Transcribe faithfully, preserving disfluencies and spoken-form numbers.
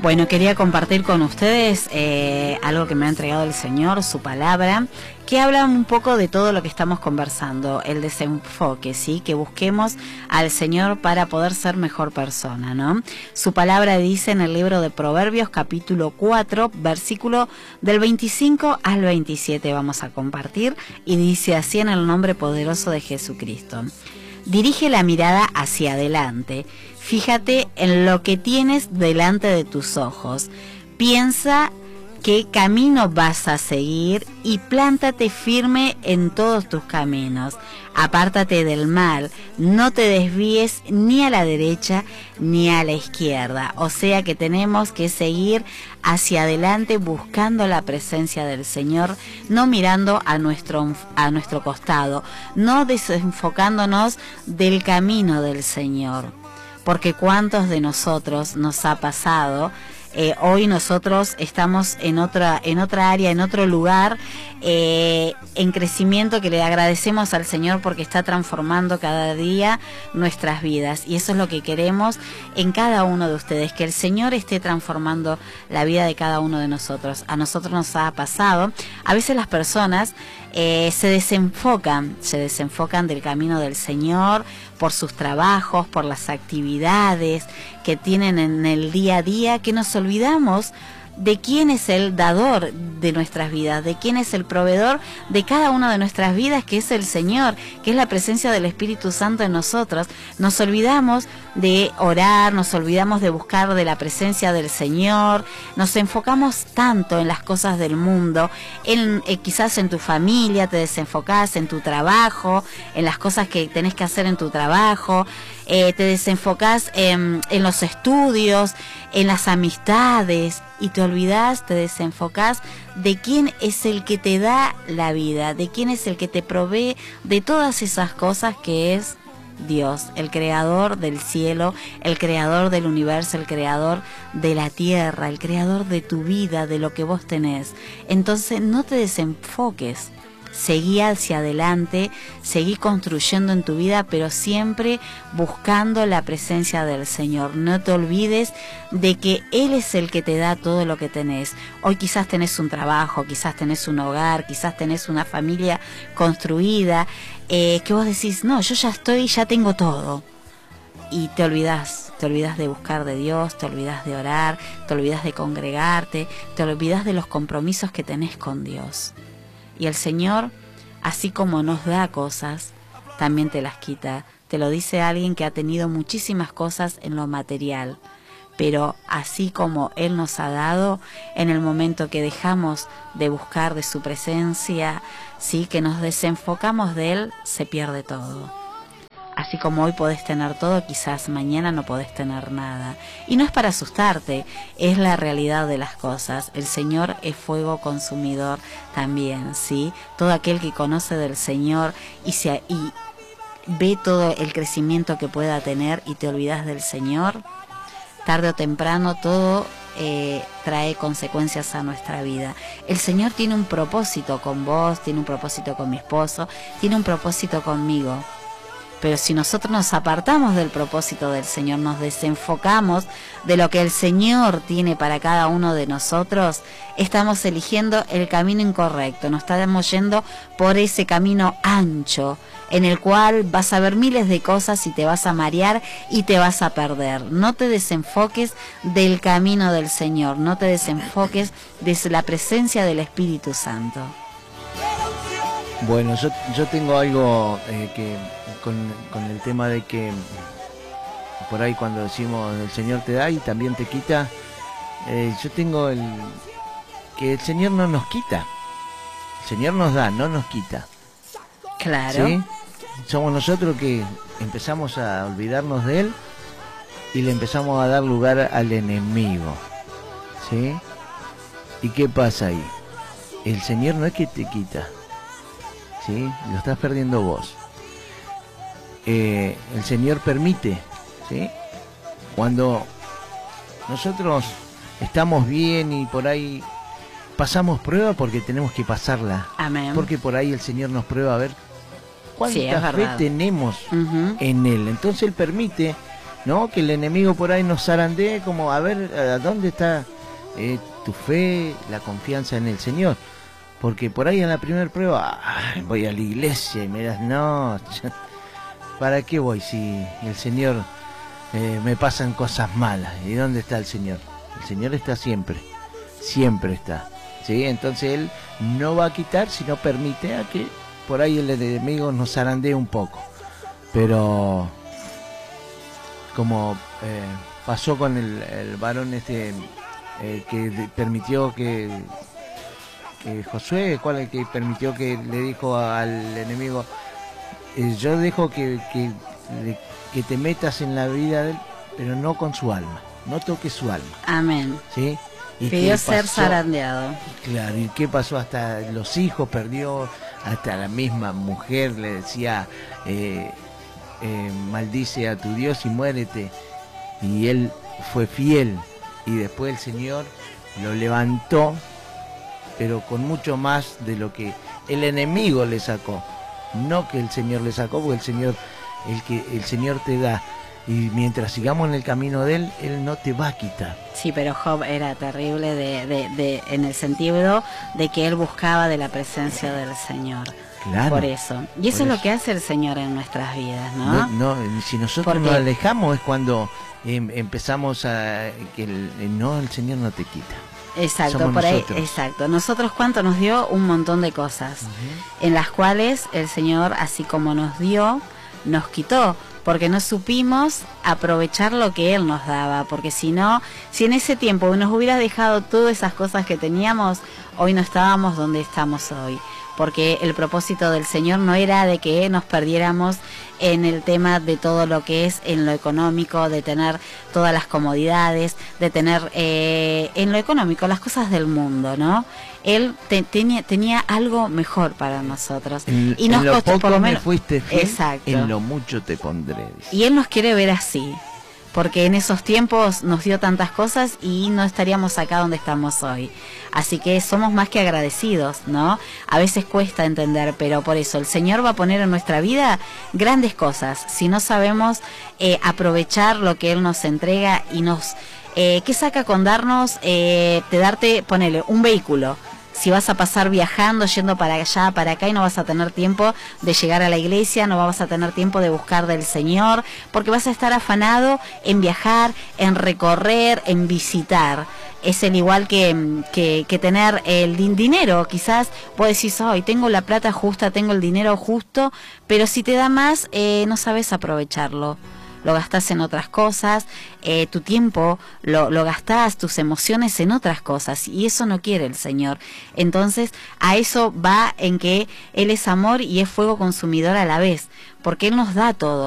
Bueno, quería compartir con ustedes eh, algo que me ha entregado el Señor, su palabra, que habla un poco de todo lo que estamos conversando, el desenfoque, ¿sí? Que busquemos al Señor para poder ser mejor persona, ¿no? Su palabra dice en el libro de Proverbios, capítulo cuatro, versículo del veinticinco al veintisiete, vamos a compartir, y dice así en el nombre poderoso de Jesucristo. Dirige la mirada hacia adelante. Fíjate en lo que tienes delante de tus ojos. Piensa qué camino vas a seguir y plántate firme en todos tus caminos. Apártate del mal, no te desvíes ni a la derecha ni a la izquierda. O sea que tenemos que seguir hacia adelante buscando la presencia del Señor, no mirando a nuestro, a nuestro costado, no desenfocándonos del camino del Señor. Porque cuántos de nosotros nos ha pasado, eh, hoy nosotros estamos en otra, en otra área, en otro lugar, eh, en crecimiento, que le agradecemos al Señor porque está transformando cada día nuestras vidas. Y eso es lo que queremos en cada uno de ustedes, que el Señor esté transformando la vida de cada uno de nosotros. A nosotros nos ha pasado, a veces las personas eh, se desenfocan, se desenfocan del camino del Señor, por sus trabajos, por las actividades que tienen en el día a día, que nos olvidamos de quién es el dador de nuestras vidas, de quién es el proveedor de cada una de nuestras vidas, que es el Señor, que es la presencia del Espíritu Santo en nosotros. Nos olvidamos de orar, nos olvidamos de buscar de la presencia del Señor, nos enfocamos tanto en las cosas del mundo, en, eh, quizás en tu familia, te desenfocás en tu trabajo, en las cosas que tenés que hacer en tu trabajo, eh, te desenfocás en, en los estudios, en las amistades, y te olvidás, te desenfocás de quién es el que te da la vida, de quién es el que te provee de todas esas cosas, que es Dios, el creador del cielo, el creador del universo, el creador de la tierra, el creador de tu vida, de lo que vos tenés. Entonces no te desenfoques, seguí hacia adelante, seguí construyendo en tu vida, pero siempre buscando la presencia del Señor. No te olvides de que Él es el que te da todo lo que tenés. Hoy quizás tenés un trabajo, quizás tenés un hogar, quizás tenés una familia construida, eh, que vos decís, no, yo ya estoy, ya tengo todo. Y te olvidás, te olvidás de buscar de Dios, te olvidás de orar, te olvidás de congregarte, te olvidás de los compromisos que tenés con Dios. Y el Señor, así como nos da cosas, también te las quita. Te lo dice alguien que ha tenido muchísimas cosas en lo material. Pero así como Él nos ha dado, en el momento que dejamos de buscar de su presencia, sí, que nos desenfocamos de Él, se pierde todo. Así como hoy podés tener todo, quizás mañana no podés tener nada. Y no es para asustarte, es la realidad de las cosas. El Señor es fuego consumidor también, ¿sí? Todo aquel que conoce del Señor y, se, y ve todo el crecimiento que pueda tener y te olvidas del Señor, tarde o temprano todo eh, trae consecuencias a nuestra vida. El Señor tiene un propósito con vos, tiene un propósito con mi esposo, tiene un propósito conmigo. Pero si nosotros nos apartamos del propósito del Señor, nos desenfocamos de lo que el Señor tiene para cada uno de nosotros, estamos eligiendo el camino incorrecto, nos estamos yendo por ese camino ancho, en el cual vas a ver miles de cosas y te vas a marear y te vas a perder. No te desenfoques del camino del Señor, no te desenfoques de la presencia del Espíritu Santo. Bueno, yo, yo tengo algo eh, que con, con el tema de que por ahí cuando decimos el Señor te da y también te quita, eh, yo tengo el que el Señor no nos quita, el Señor nos da, no nos quita. Claro. ¿Sí? Somos nosotros que empezamos a olvidarnos de Él y le empezamos a dar lugar al enemigo. ¿Sí? ¿Y qué pasa ahí? El Señor no es que te quita, ¿sí? Lo estás perdiendo vos. Eh, el Señor permite, ¿sí? Cuando nosotros estamos bien y por ahí pasamos prueba, porque tenemos que pasarla. Amén. Porque por ahí el Señor nos prueba a ver cuánta sí, fe tenemos uh-huh. en Él. Entonces Él permite ¿no? Que el enemigo por ahí nos zarandee como, a ver, ¿a dónde está eh, tu fe, la confianza en el Señor? Porque por ahí en la primera prueba, ay, voy a la iglesia y me das, no, ¿para qué voy si el Señor eh, me pasan cosas malas? ¿Y dónde está el Señor? El Señor está siempre, siempre está, ¿sí? Entonces Él no va a quitar, sino permite a que por ahí el enemigo nos zarandee un poco. Pero como eh, pasó con el, el varón este eh, que de, permitió que, que Josué, ¿cuál es el que permitió que le dijo al enemigo, eh, yo dejo que, que, que te metas en la vida de él, pero no con su alma, no toques su alma? Amén. ¿Sí? ¿Y pidió ser zarandeado? Claro, ¿y qué pasó? Hasta los hijos perdió, hasta la misma mujer le decía, eh, eh, maldice a tu Dios y muérete. Y él fue fiel, y después el Señor lo levantó, pero con mucho más de lo que el enemigo le sacó. No que el Señor le sacó, porque el Señor, el que el Señor te da. Y mientras sigamos en el camino de Él, Él no te va a quitar. Sí, pero Job era terrible de, de, de, en el sentido de que él buscaba de la presencia del Señor. Claro. Por eso. Y eso es lo que hace el Señor en nuestras vidas, ¿no? No, no si nosotros Porque... nos alejamos es cuando eh, empezamos a... que el, no, el Señor no te quita. Exacto, Somos por ahí, nosotros. exacto. Nosotros cuánto nos dio un montón de cosas, uh-huh. en las cuales el Señor, así como nos dio, nos quitó, porque no supimos aprovechar lo que Él nos daba, porque si no, si en ese tiempo nos hubiera dejado todas esas cosas que teníamos, hoy no estábamos donde estamos hoy, porque el propósito del Señor no era de que nos perdiéramos en el tema de todo lo que es en lo económico, de tener todas las comodidades, de tener eh, en lo económico las cosas del mundo, ¿no? Él te, tenía, tenía algo mejor para nosotros. En, y nos en lo costó, poco por lo me menos, fuiste fiel, exacto. En lo mucho te pondré. Y Él nos quiere ver así, porque en esos tiempos nos dio tantas cosas y no estaríamos acá donde estamos hoy. Así que somos más que agradecidos, ¿no? A veces cuesta entender, pero por eso el Señor va a poner en nuestra vida grandes cosas, si no sabemos eh, aprovechar lo que Él nos entrega y nos... Eh, ¿Qué saca con darnos, eh, de darte, ponele, un vehículo? Si vas a pasar viajando, yendo para allá, para acá, y no vas a tener tiempo de llegar a la iglesia, no vas a tener tiempo de buscar del Señor, porque vas a estar afanado en viajar, en recorrer, en visitar. Es el igual que, que, que tener el din dinero. Quizás vos decís, hoy tengo la plata justa, tengo el dinero justo, pero si te da más, eh, no sabes aprovecharlo. Lo gastás en otras cosas, eh, tu tiempo lo, lo gastás, tus emociones en otras cosas, y eso no quiere el Señor. Entonces a eso va en que Él es amor y es fuego consumidor a la vez, porque Él nos da todo.